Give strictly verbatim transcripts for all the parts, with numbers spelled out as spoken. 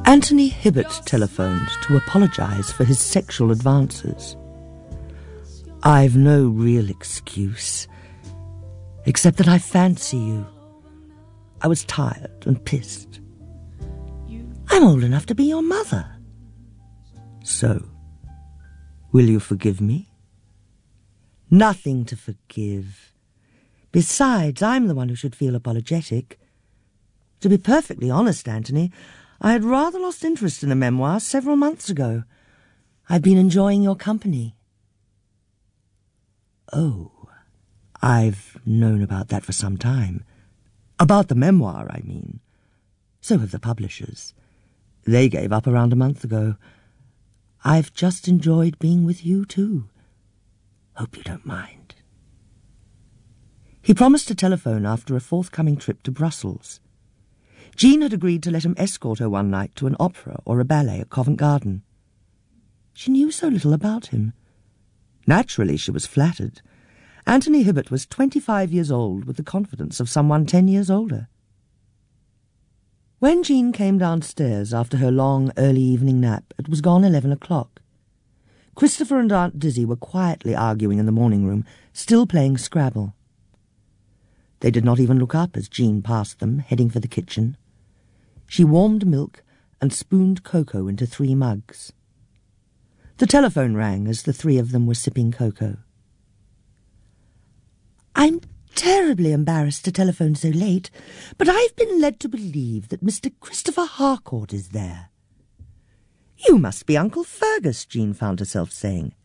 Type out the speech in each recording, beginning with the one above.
Anthony Hibbert telephoned to apologise for his sexual advances. I've no real excuse, except that I fancy you. I was tired and pissed. I'm old enough to be your mother. So, will you forgive me? Nothing to forgive. Besides, I'm the one who should feel apologetic. To be perfectly honest, Anthony, I had rather lost interest in a memoir several months ago. I'd been enjoying your company. Oh, I've known about that for some time. About the memoir, I mean. So have the publishers. They gave up around a month ago. I've just enjoyed being with you, too. Hope you don't mind. He promised to telephone after a forthcoming trip to Brussels. Jean had agreed to let him escort her one night to an opera or a ballet at Covent Garden. She knew so little about him. Naturally, she was flattered. Anthony Hibbert was twenty-five years old with the confidence of someone ten years older. When Jean came downstairs after her long, early evening nap, it was gone eleven o'clock. Christopher and Aunt Dizzy were quietly arguing in the morning room, still playing Scrabble. They did not even look up as Jean passed them, heading for the kitchen. She warmed milk and spooned cocoa into three mugs. The telephone rang as the three of them were sipping cocoa. I'm terribly embarrassed to telephone so late, but I've been led to believe that Mister Christopher Harcourt is there. You must be Uncle Fergus, Jean found herself saying.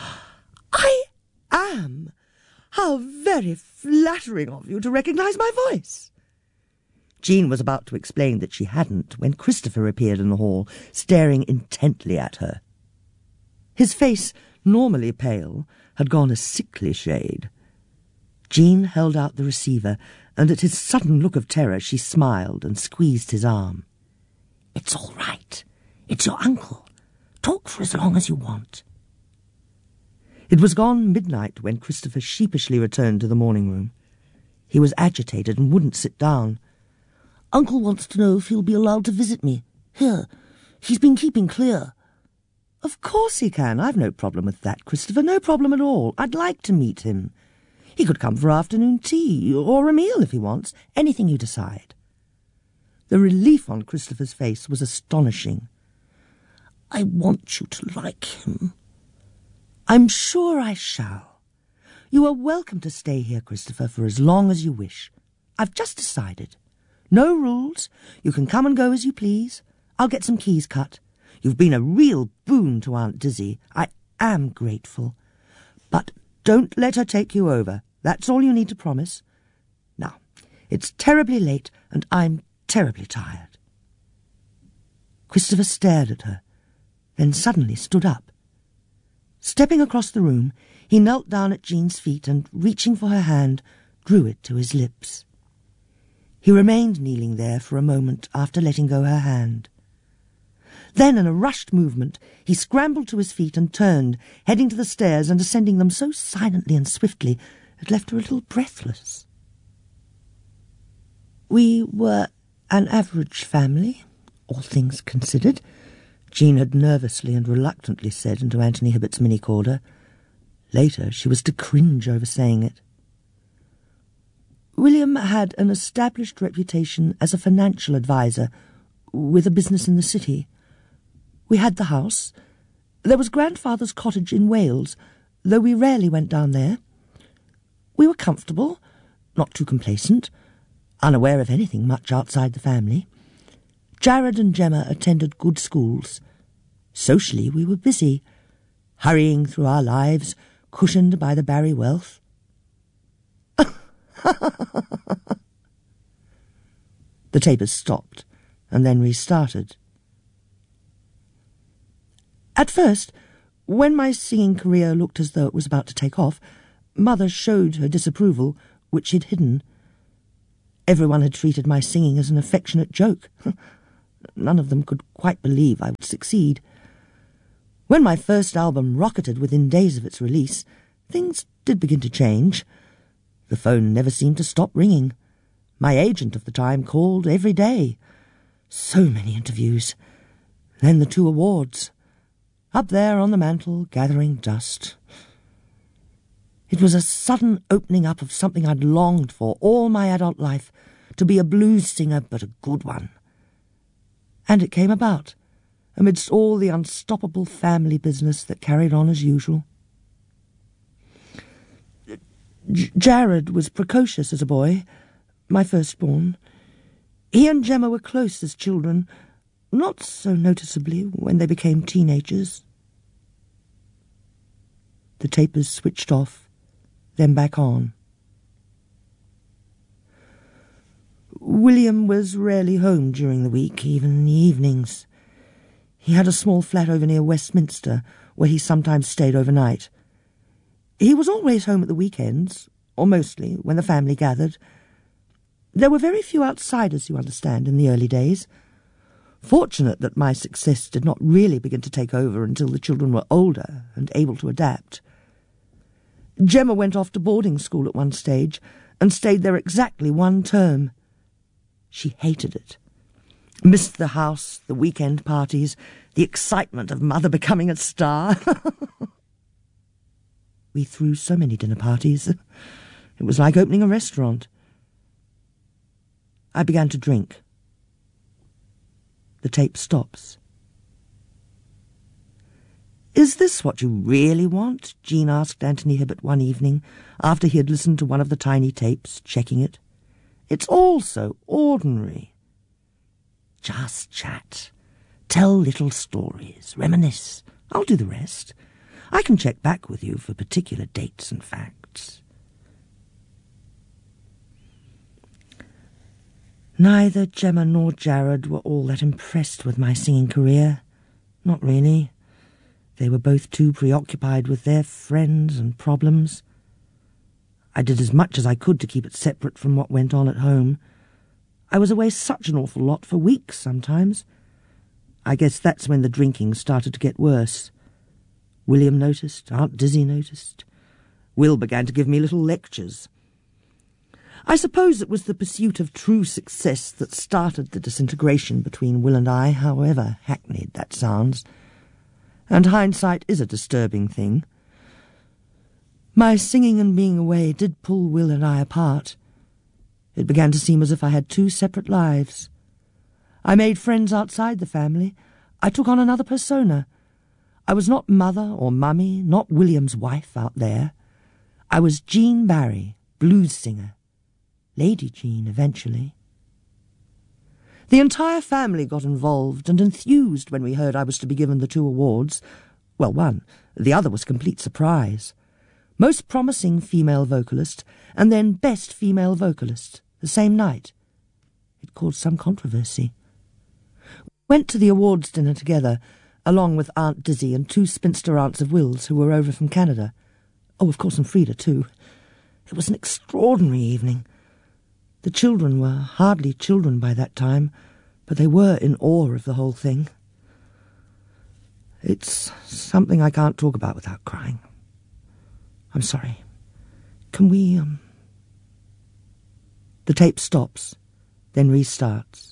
I am. How very flattering of you to recognise my voice. Jean was about to explain that she hadn't when Christopher appeared in the hall, staring intently at her. His face, normally pale, had gone a sickly shade. Jean held out the receiver, and at his sudden look of terror she smiled and squeezed his arm. It's all right. It's your uncle. Talk for as long as you want. It was gone midnight when Christopher sheepishly returned to the morning room. He was agitated and wouldn't sit down. Uncle wants to know if he'll be allowed to visit me. Here. He's been keeping clear. Of course he can. I've no problem with that, Christopher. No problem at all. I'd like to meet him. He could come for afternoon tea, or a meal if he wants. Anything you decide. The relief on Christopher's face was astonishing. I want you to like him. I'm sure I shall. You are welcome to stay here, Christopher, for as long as you wish. I've just decided. No rules. You can come and go as you please. I'll get some keys cut. You've been a real boon to Aunt Dizzy. I am grateful. But don't let her take you over. That's all you need to promise. Now, it's terribly late, and I'm terribly tired. Christopher stared at her, then suddenly stood up. Stepping across the room, he knelt down at Jean's feet and, reaching for her hand, drew it to his lips. He remained kneeling there for a moment after letting go her hand. Then, in a rushed movement, he scrambled to his feet and turned, heading to the stairs and ascending them so silently and swiftly it left her a little breathless. We were an average family, all things considered, Jean had nervously and reluctantly said into Anthony Hibbert's mini-corder. Later, she was to cringe over saying it. William had an established reputation as a financial adviser with a business in the city. We had the house. There was grandfather's cottage in Wales, though we rarely went down there. We were comfortable, not too complacent, unaware of anything much outside the family. Jared and Gemma attended good schools. Socially, we were busy, hurrying through our lives, cushioned by the Barry wealth. The tapers stopped, and then restarted. At first, when my singing career looked as though it was about to take off, Mother showed her disapproval, which she'd hidden. Everyone had treated my singing as an affectionate joke. None of them could quite believe I would succeed. When my first album rocketed within days of its release, things did begin to change. The phone never seemed to stop ringing. My agent of the time called every day. So many interviews. Then the two awards, up there on the mantel, gathering dust. It was a sudden opening up of something I'd longed for all my adult life, to be a blues singer, but a good one. And it came about, amidst all the unstoppable family business that carried on as usual. J- Jared was precocious as a boy, my firstborn. He and Gemma were close as children, not so noticeably when they became teenagers. The tapers switched off, then back on. William was rarely home during the week, even in the evenings. He had a small flat over near Westminster, where he sometimes stayed overnight. He was always home at the weekends, or mostly, when the family gathered. There were very few outsiders, you understand, in the early days. Fortunate that my success did not really begin to take over until the children were older and able to adapt. Gemma went off to boarding school at one stage and stayed there exactly one term. She hated it. Missed the house, the weekend parties, the excitement of Mother becoming a star. We threw so many dinner parties. It was like opening a restaurant. I began to drink. The tape stops. "Is this what you really want?" Jean asked Anthony Hibbert one evening, after he had listened to one of the tiny tapes, checking it. "It's all so ordinary." "Just chat. Tell little stories. Reminisce. I'll do the rest. I can check back with you for particular dates and facts." Neither Gemma nor Jared were all that impressed with my singing career. Not really. They were both too preoccupied with their friends and problems. I did as much as I could to keep it separate from what went on at home. I was away such an awful lot for weeks sometimes. I guess that's when the drinking started to get worse. William noticed, Aunt Dizzy noticed. Will began to give me little lectures. I suppose it was the pursuit of true success that started the disintegration between Will and I, however hackneyed that sounds. And hindsight is a disturbing thing. My singing and being away did pull Will and I apart. It began to seem as if I had two separate lives. I made friends outside the family. I took on another persona. I was not Mother or Mummy, not William's wife out there. I was Jean Barry, blues singer. Lady Jean, eventually. The entire family got involved and enthused when we heard I was to be given the two awards. Well, one. The other was complete surprise. Most promising female vocalist, and then best female vocalist, the same night. It caused some controversy. Went to the awards dinner together, along with Aunt Dizzy and two spinster aunts of Will's who were over from Canada. Oh, of course, and Frida, too. It was an extraordinary evening. The children were hardly children by that time, but they were in awe of the whole thing. It's something I can't talk about without crying. I'm sorry. Can we, um... The tape stops, then restarts.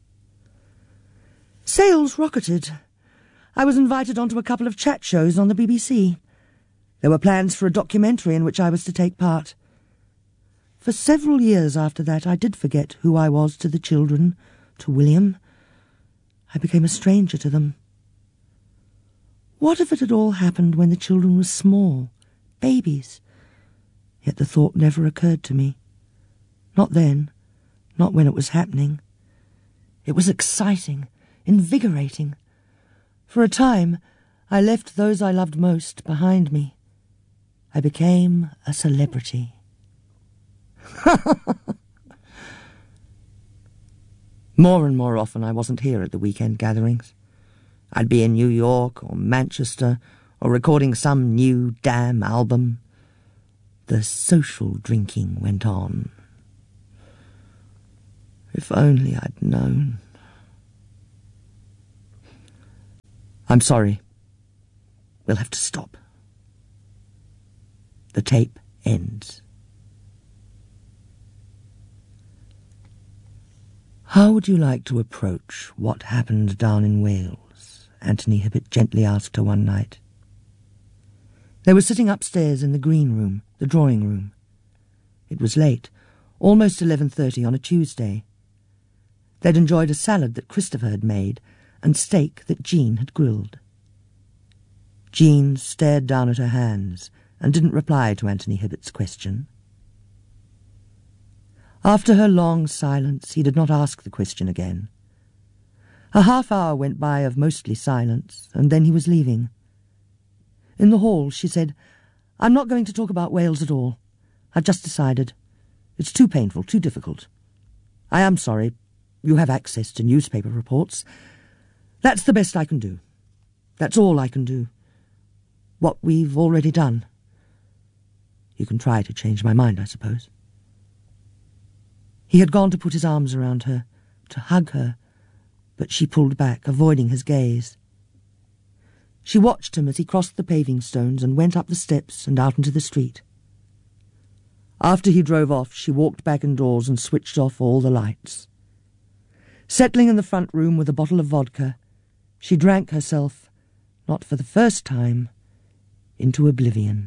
Sales rocketed. I was invited onto a couple of chat shows on the B B C. There were plans for a documentary in which I was to take part. For several years after that, I did forget who I was to the children, to William. I became a stranger to them. What if it had all happened when the children were small, babies? Yet the thought never occurred to me. Not then, not when it was happening. It was exciting, invigorating. For a time, I left those I loved most behind me. I became a celebrity. More and more often I wasn't here at the weekend gatherings. I'd be in New York or Manchester or recording some new damn album. The social drinking went on. If only I'd known. I'm sorry. We'll have to stop. The tape ends. How would you like to approach what happened down in Wales? Anthony Hibbert gently asked her one night. They were sitting upstairs in the green room, the drawing room. It was late, almost eleven thirty on a Tuesday. They'd enjoyed a salad that Christopher had made and steak that Jean had grilled. Jean stared down at her hands and didn't reply to Anthony Hibbert's question. After her long silence, he did not ask the question again. A half hour went by of mostly silence, and then he was leaving. In the hall, she said, "I'm not going to talk about Wales at all. I've just decided. It's too painful, too difficult. I am sorry. You have access to newspaper reports. That's the best I can do. That's all I can do. What we've already done. You can try to change my mind, I suppose." He had gone to put his arms around her, to hug her, but she pulled back, avoiding his gaze. She watched him as he crossed the paving stones and went up the steps and out into the street. After he drove off, she walked back indoors and switched off all the lights. Settling in the front room with a bottle of vodka, she drank herself, not for the first time, into oblivion.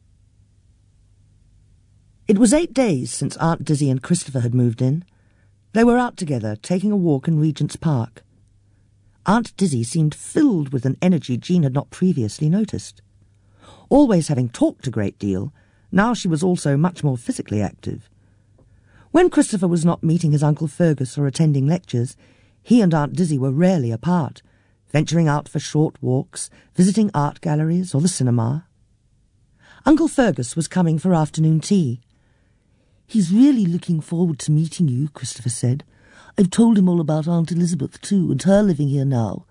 It was eight days since Aunt Dizzy and Christopher had moved in. They were out together, taking a walk in Regent's Park. Aunt Dizzy seemed filled with an energy Jean had not previously noticed. Always having talked a great deal, now she was also much more physically active. When Christopher was not meeting his Uncle Fergus or attending lectures, he and Aunt Dizzy were rarely apart, venturing out for short walks, visiting art galleries or the cinema. Uncle Fergus was coming for afternoon tea. "He's really looking forward to meeting you," Christopher said. "I've told him all about Aunt Elizabeth, too, and her living here now."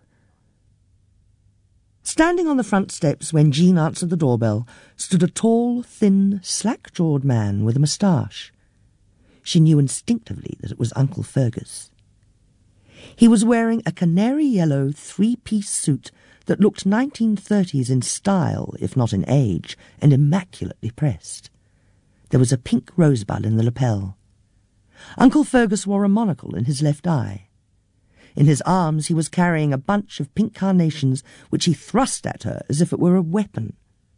Standing on the front steps when Jean answered the doorbell stood a tall, thin, slack-jawed man with a moustache. She knew instinctively that it was Uncle Fergus. He was wearing a canary-yellow three-piece suit that looked nineteen thirties in style, if not in age, and immaculately pressed. There was a pink rosebud in the lapel. Uncle Fergus wore a monocle in his left eye. In his arms he was carrying a bunch of pink carnations, which he thrust at her as if it were a weapon.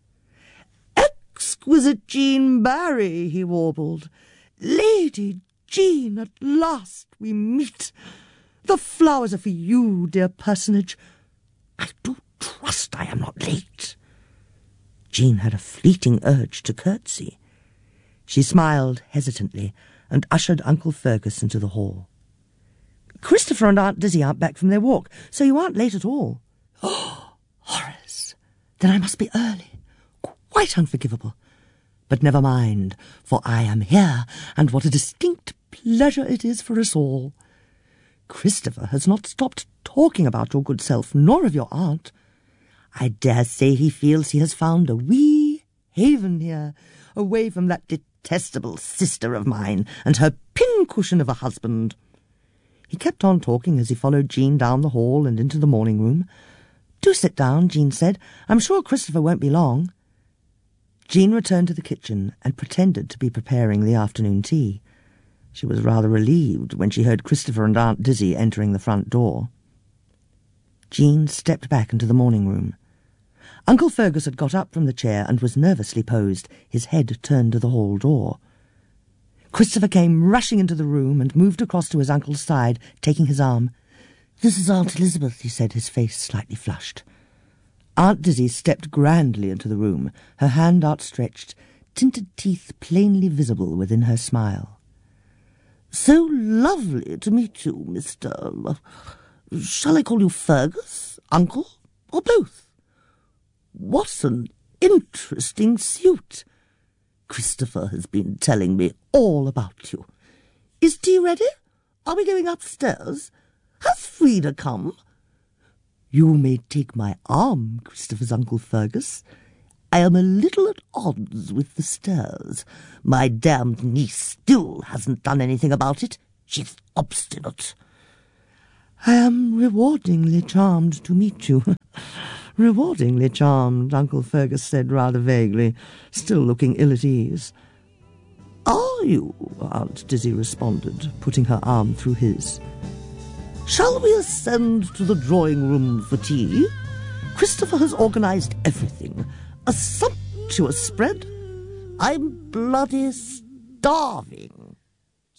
"Exquisite Jean Barry," he warbled. "Lady Jean, at last we meet. The flowers are for you, dear personage. I do trust I am not late." Jean had a fleeting urge to curtsy. She smiled hesitantly and ushered Uncle Fergus into the hall. "Christopher and Aunt Dizzy aren't back from their walk, so you aren't late at all." "Oh, Horace, then I must be early. Quite unforgivable. But never mind, for I am here, and what a distinct pleasure it is for us all. Christopher has not stopped talking about your good self, nor of your aunt. I dare say he feels he has found a wee haven here, away from that detestable sister of mine and her pincushion of a husband." He kept on talking as he followed Jean down the hall and into the morning room. "Do sit down," Jean said. "I'm sure Christopher won't be long." Jean returned to the kitchen and pretended to be preparing the afternoon tea. She was rather relieved when she heard Christopher and Aunt Dizzy entering the front door. Jean stepped back into the morning room. Uncle Fergus had got up from the chair and was nervously posed, his head turned to the hall door. Christopher came rushing into the room and moved across to his uncle's side, taking his arm. "This is Aunt Elizabeth," he said, his face slightly flushed. Aunt Dizzy stepped grandly into the room, her hand outstretched, tinted teeth plainly visible within her smile. "So lovely to meet you, Mister Shall I call you Fergus, Uncle, or both? What an interesting suit. Christopher has been telling me all about you. Is tea ready? Are we going upstairs? Has Frida come?" "You may take my arm, Christopher's Uncle Fergus. I am a little at odds with the stairs. My damned niece still hasn't done anything about it. She's obstinate." "I am rewardingly charmed to meet you." "Rewardingly charmed," Uncle Fergus said rather vaguely, still looking ill at ease. "Are you?" Aunt Dizzy responded, putting her arm through his. Shall we ascend to the drawing-room for tea? Christopher has organised everything. A sumptuous spread. I'm bloody starving.